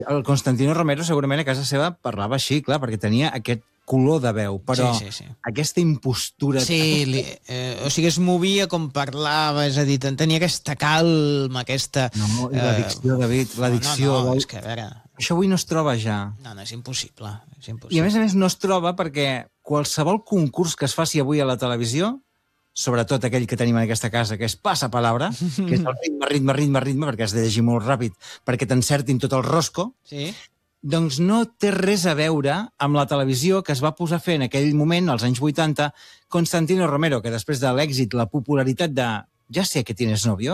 El Constantino Romero segurament a casa seva parlava així, clar, perquè tenia aquest color de veu, però aquesta impostura... Sí, o sigui, es movia com parlava, és a dir, tenia aquesta calma, aquesta... No, i l'addicció, David, l'addicció... No, és que a veure... Això avui no es troba ja. No, és impossible. I a més no es troba perquè qualsevol concurs que es faci avui a la televisió, sobretot aquell que tenim en aquesta casa, que és passapalabra, que és el ritme, perquè has de llegir molt ràpid, perquè t'encertin tot el rosco, doncs no té res a veure amb la televisió que es va posar a fer en aquell moment, als anys 80, Constantino Romero, que després de l'èxit, la popularitat de Ja sé que tienes novio,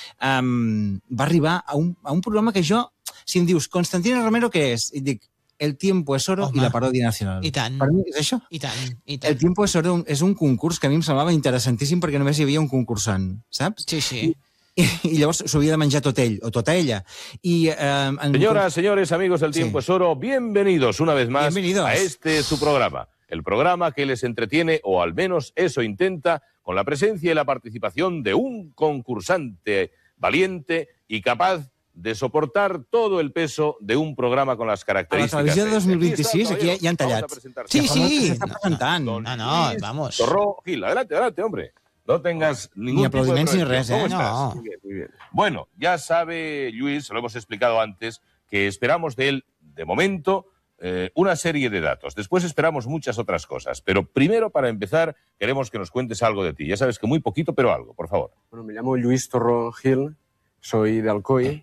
va arribar a un programa que jo, si em dius Constantino Romero, què és? I et dic, El tiempo es oro i la paròdia nacional. I tant. Per mi és això. I tant. El tiempo es oro és un concurs que a mi em semblava interessantíssim perquè només hi havia un concursant, saps? Sí. I llavors s'ho havia de menjar tot ell, o tota ella. Señoras, señores, amigos del Tiempo es Oro, bienvenidos una vez más a este su programa. El programa que les entretiene, o al menos eso intenta, con la presencia y la participación de un concursante valiente y capaz de soportar todo el peso de un programa con las características... A la televisió de 2026, aquí ja han tallat. Sí. S'està presentant. No, vamos. Torró Gil, adelante, hombre. No tengas ningún tipo de aplaudiments ni res, ¿Cómo estás? No. Muy bien. Bueno, ya sabe, Lluís, se lo hemos explicado antes, que esperamos de él, de momento, una serie de datos. Después esperamos muchas otras cosas. Pero primero, para empezar, queremos que nos cuentes algo de ti. Ya sabes que muy poquito, pero algo, por favor. Bueno, me llamo Lluís Torró Gil, soy de Alcoi,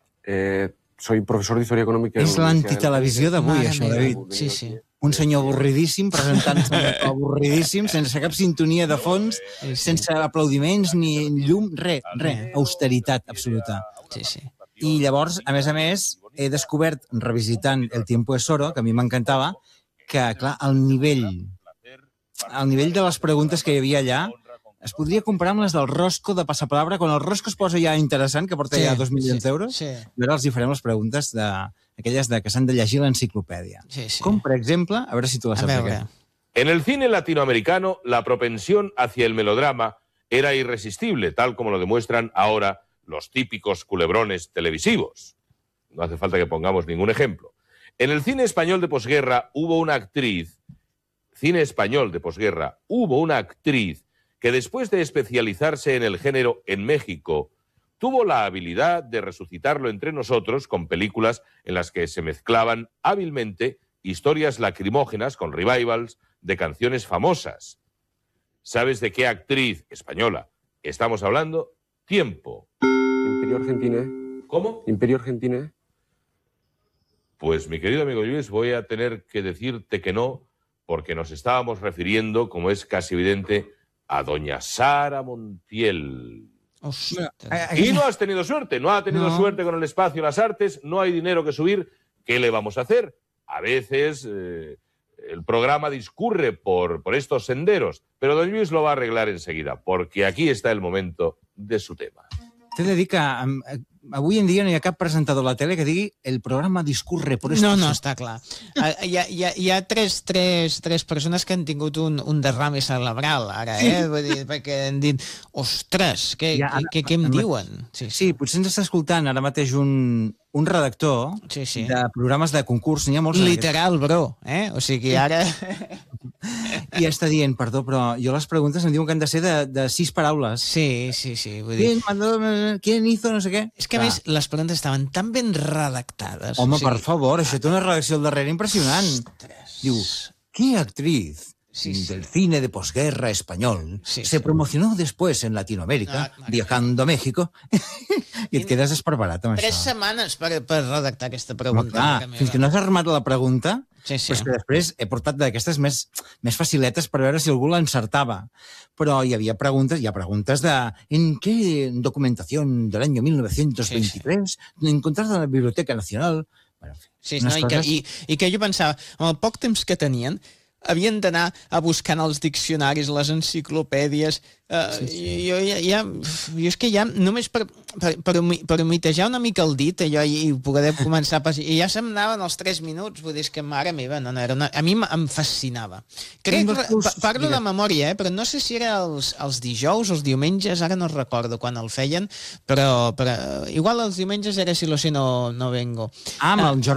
soy profesor de Historia Econòmica... És l'antitelevisió d'avui, això, David. Sí. Un senyor avorridíssim, presentant-se avorridíssim, sense cap sintonia de fons, sense aplaudiments ni llum, res, austeritat absoluta. Sí. I llavors, a més, he descobert, revisitant El tiempo es oro, que a mi m'encantava, que, clar, el nivell de les preguntes que hi havia allà es podria comparar amb les del Rosco de Passapalabra, quan el Rosco es posa ja interessant, que porta ja 2 milions d'euros, i ara els hi farem les preguntes aquelles que s'han de llegir a l'enciclopèdia. Com, per exemple, a veure si tu la saps aquesta. En el cine latinoamericano, la propensión hacia el melodrama era irresistible, tal como lo demuestran ahora los típicos culebrones televisivos. No hace falta que pongamos ningún ejemplo. En el cine español de posguerra hubo una actriz que después de especializarse en el género en México, tuvo la habilidad de resucitarlo entre nosotros con películas en las que se mezclaban hábilmente historias lacrimógenas con revivals de canciones famosas. ¿Sabes de qué actriz española estamos hablando? Tiempo. Imperio Argentina. ¿Cómo? Imperio Argentina. Pues, mi querido amigo Luis, voy a tener que decirte que no, porque nos estábamos refiriendo, como es casi evidente, a doña Sara Montiel. Y no has tenido suerte, no ha tenido suerte con el espacio y las artes, no hay dinero que subir. ¿Qué le vamos a hacer? A veces el programa discurre por estos senderos, pero don Luis lo va a arreglar enseguida, porque aquí está el momento de su tema. T'he de dir que avui en dia no hi ha cap presentador a la tele que digui el programa discurre por estos... No, està clar. Hi ha tres persones que han tingut un derrame cerebral, ara, Vull dir, perquè han dit, ostres, què em diuen? Sí, potser ens està escoltant ara mateix un redactor de programes de concurs. N'hi ha molts. Literal, bro. O sigui, ara... I està dient, perdó, però jo les preguntes em diuen que han de ser de 6 paraules. Sí. Vull dir... ¿Quién hizo no sé què? És que, a més, les preguntes estaven tan ben redactades. Home, per favor, això té una redacció al darrere impressionant. Diu, ¿qué actriz del cine de posguerra español se promocionó después en Latinoamérica, viajando a México? I et quedes esparverat amb 3 això. setmanes per redactar aquesta pregunta. Fins que no has armat la pregunta, però és que després he portat d'aquestes més faciletes per veure si algú l'encertava. Però hi ha preguntes de ¿en qué documentación del año 1923 encontrada en la Biblioteca Nacional? Bueno, en fi, I que jo pensava, amb el poc temps que tenien, havien d'anar a buscar en els diccionaris, les enciclopèdies. Jo és que ja només per humitejar una mica el dit, allò, i poder començar i ja se'm anaven els 3 minuts, vull dir, és que mare meva, a mi em fascinava. Parlo de memòria, però no sé si era els dijous o els diumenges, ara no recordo quan el feien, però igual els diumenges era Si lo sé no vengo. Amb el Jordi